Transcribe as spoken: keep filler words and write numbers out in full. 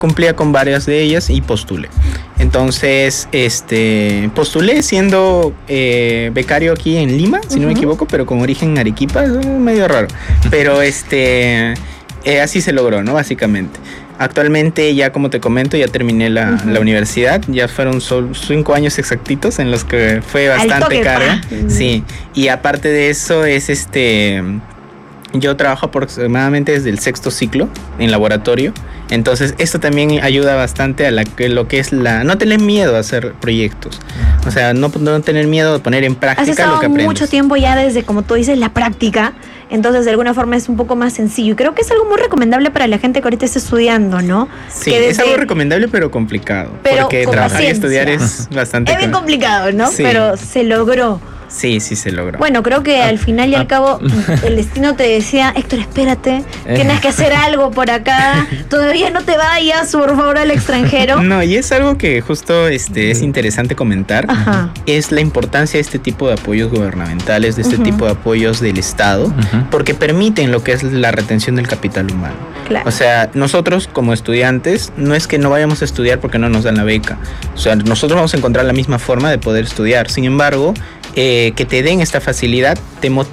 cumplía con varias de ellas y postulé. Entonces, este, postulé siendo eh, becario aquí en Lima, si uh-huh. no me equivoco, pero con origen en Arequipa, es medio raro. Pero este, eh, así se logró, ¿no? Básicamente. Actualmente ya, como te comento, ya terminé la, uh-huh. la universidad. Ya fueron solo cinco años exactitos en los que fue bastante carga. Uh-huh. Sí, y aparte de eso es este... Yo trabajo aproximadamente desde el sexto ciclo en laboratorio, entonces esto también ayuda bastante a la, lo que es la... No tener miedo a hacer proyectos, o sea, no, no tener miedo de poner en práctica lo que aprendes. Has estado mucho tiempo ya desde, como tú dices, la práctica, entonces de alguna forma es un poco más sencillo. Y creo que es algo muy recomendable para la gente que ahorita está estudiando, ¿no? Sí, desde... es algo recomendable pero complicado, pero porque trabajar paciencia. Y estudiar es bastante... Es bien complicado, ¿no? Sí. Pero se logró. Sí, sí se logró. Bueno, creo que ah, al final y al ah, cabo el destino te decía, Héctor, espérate, tienes que hacer algo por acá, todavía no te vayas, por favor, al extranjero. No, y es algo que justo este, es interesante comentar, Ajá. es la importancia de este tipo de apoyos gubernamentales, de este uh-huh. tipo de apoyos del Estado, uh-huh. porque permiten lo que es la retención del capital humano. Claro. O sea, nosotros como estudiantes, no es que no vayamos a estudiar porque no nos dan la beca, o sea, nosotros vamos a encontrar la misma forma de poder estudiar, sin embargo, Eh, que te den esta facilidad te motiva